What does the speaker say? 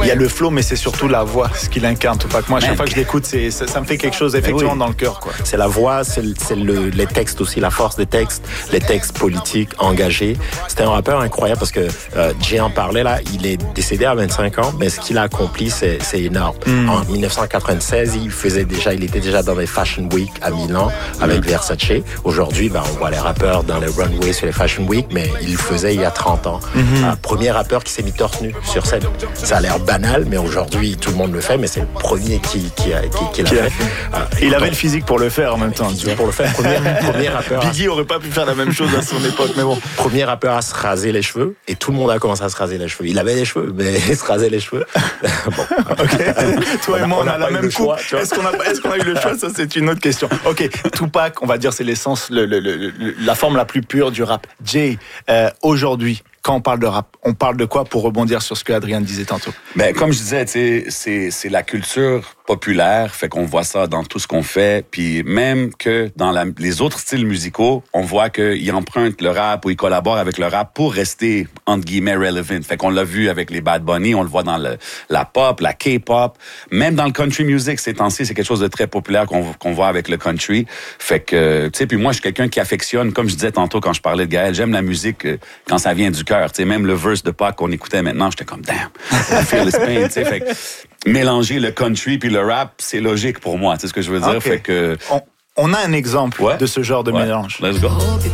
Il y a le flow, mais c'est surtout la voix, ce qu'il incarne. Tupac. Moi, à chaque fois que je l'écoute, ça me fait quelque chose effectivement dans le cœur, quoi. C'est la voix, c'est les textes aussi, la force des textes, les textes politiques engagés. C'était un rappeur incroyable parce que Jay en parlait là. Il est décédé à 25 ans, mais ce qu'il a accompli, c'est énorme. En 1996, il était déjà dans les Fashion Week à Milan avec Versace. Aujourd'hui, on voit les rappeurs dans les runways sur les Fashion Week, mais il le faisait il y a 30 ans. Premier rappeur qui s'est mis torse nu sur scène. Ça a l'air banal, mais aujourd'hui, tout le monde le fait, mais c'est le premier qui l'a fait. Il avait le physique pour le faire en même temps. Pour le faire, premier rappeur. Biggie aurait pas pu faire la même chose à son époque, mais bon. Premier rappeur à se raser les cheveux, et tout le monde a commencé à se raser les cheveux. Il avait les cheveux, mais il se rasait les cheveux. Ok. Toi et moi, on a la même coupe. Est-ce qu'on a eu le choix? Ça, c'est une autre question. Ok. Tupac, on va dire, c'est l'essence, la forme la plus pure du rap. Jay, aujourd'hui, quand on parle de rap, on parle de quoi pour rebondir sur ce que Adrien disait tantôt? Comme je disais, c'est la culture populaire, fait qu'on voit ça dans tout ce qu'on fait, puis même que dans les autres styles musicaux, on voit qu'ils empruntent le rap ou ils collaborent avec le rap pour rester, entre guillemets, relevant. Fait qu'on l'a vu avec les Bad Bunny, on le voit dans la pop, la K-pop, même dans le country music, ces temps-ci, c'est quelque chose de très populaire qu'on voit avec le country. Fait que, tu sais, puis moi, je suis quelqu'un qui affectionne, comme je disais tantôt quand je parlais de Gaël, j'aime la musique quand ça vient du cœur. Tu sais, même le verse de Pac qu'on écoutait maintenant, j'étais comme, damn, I feel his pain, tu sais. Fait que mélanger le country puis le rap, c'est logique pour moi, tu sais ce que je veux dire. Okay. Fait que on a un exemple de ce genre de mélange. Let's go.